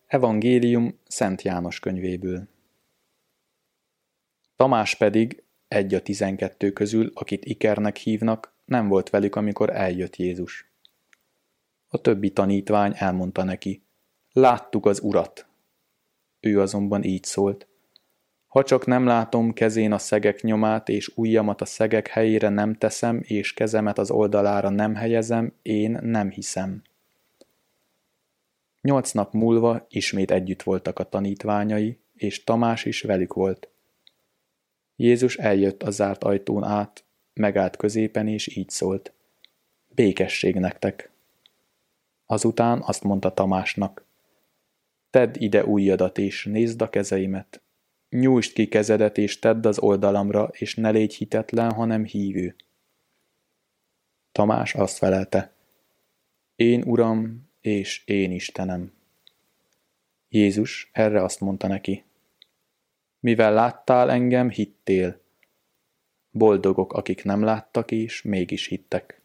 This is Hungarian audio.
Evangélium Szent János könyvéből. Tamás pedig, egy a 12 közül, akit Ikernek hívnak, nem volt velük, amikor eljött Jézus. A többi tanítvány elmondta neki: láttuk az Urat. Ő azonban így szólt: ha csak nem látom kezén a szegek nyomát, és ujjamat a szegek helyére nem teszem, és kezemet az oldalára nem helyezem, én nem hiszem. 8 nap múlva ismét együtt voltak a tanítványai, és Tamás is velük volt. Jézus eljött a zárt ajtón át, megállt középen, és így szólt: békesség nektek. Azután azt mondta Tamásnak: tedd ide ujjadat, és nézd a kezeimet. Nyújtsd ki kezedet, és tedd az oldalamra, és ne légy hitetlen, hanem hívő. Tamás azt felelte: én Uram, és én Istenem. Jézus erre azt mondta neki: mivel láttál engem, hittél. Boldogok, akik nem láttak, és mégis hittek.